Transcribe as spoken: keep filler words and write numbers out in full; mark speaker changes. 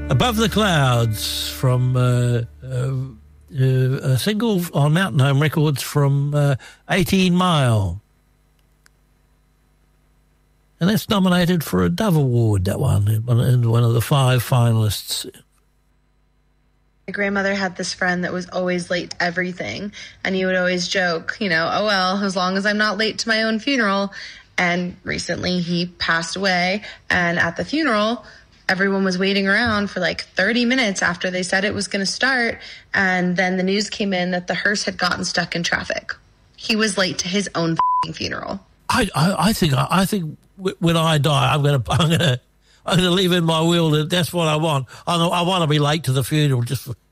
Speaker 1: Above the Clouds from uh, uh, uh, a single on Mountain Home Records from uh, eighteen mile. And that's nominated for a Dove Award, that one, in one of the five finalists.
Speaker 2: My grandmother had this friend that was always late to everything, and he would always joke, you know, oh, well, as long as I'm not late to my own funeral. And recently he passed away, and at the funeral, everyone was waiting around for like thirty minutes after they said it was going to start, and then the news came in that the hearse had gotten stuck in traffic. He was late to his own funeral.
Speaker 1: I, I, I think I think when I die, I'm going to I'm going to I'm going to leave in my will that that's what I want. I I want to be late to the funeral just for,